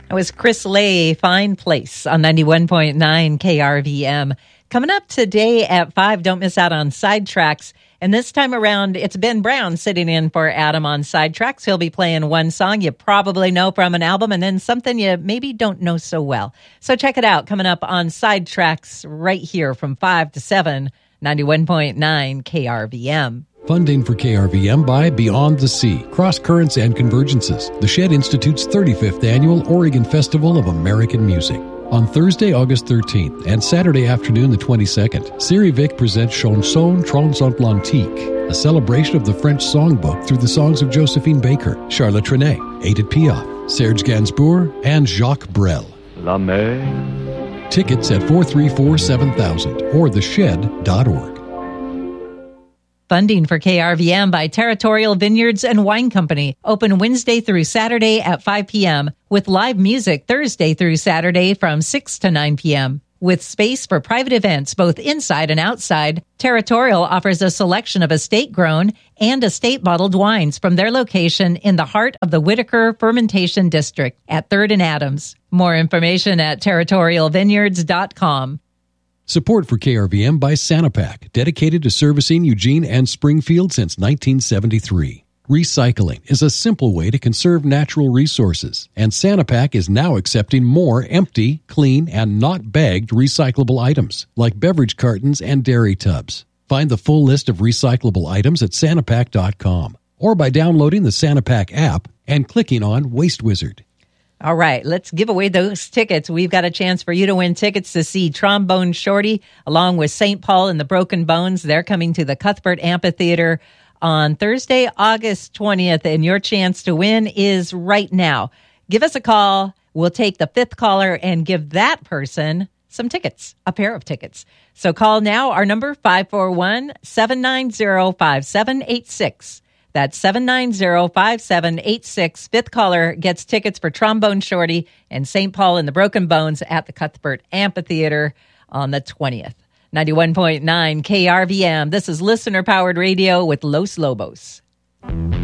That was Chris Lay, Fine Place on 91.9 KRVM. Coming up today at 5, don't miss out on Sidetracks. And this time around, it's Ben Brown sitting in for Adam on Sidetracks. He'll be playing one song you probably know from an album and then something you maybe don't know so well. So check it out coming up on Sidetracks right here from 5 to 7, 91.9 KRVM. Funding for KRVM by Beyond the Sea, Cross Currents and Convergences, the Shed Institute's 35th Annual Oregon Festival of American Music. On Thursday, August 13th and Saturday afternoon, the 22nd, Siri Vic presents Chanson Transatlantique, a celebration of the French songbook through the songs of Josephine Baker, Charlotte Trenet, Edith Piaf, Serge Gainsbourg, and Jacques Brel. La mer. Tickets at 434-7000 or theshed.org. Funding for KRVM by Territorial Vineyards and Wine Company. Open Wednesday through Saturday at 5 p.m. with live music Thursday through Saturday from 6 to 9 p.m. With space for private events both inside and outside, Territorial offers a selection of estate-grown and estate-bottled wines from their location in the heart of the Whitaker Fermentation District at 3rd and Adams. More information at territorialvineyards.com. Support for KRVM by Sanapak, dedicated to servicing Eugene and Springfield since 1973. Recycling is a simple way to conserve natural resources, and Sanapak is now accepting more empty, clean, and not bagged recyclable items, like beverage cartons and dairy tubs. Find the full list of recyclable items at Sanapak.com or by downloading the Sanapak app and clicking on Waste Wizard. All right, let's give away those tickets. We've got a chance for you to win tickets to see Trombone Shorty along with St. Paul and the Broken Bones. They're coming to the Cuthbert Amphitheater on Thursday, August 20th, and your chance to win is right now. Give us a call. We'll take the 5th caller and give that person some tickets, a pair of tickets. So call now. Our number, 541-790-5786. That's 790-5786. 5th caller gets tickets for Trombone Shorty and St. Paul and the Broken Bones at the Cuthbert Amphitheater on the 20th. 91.9 KRVM. This is listener-powered radio with Los Lobos.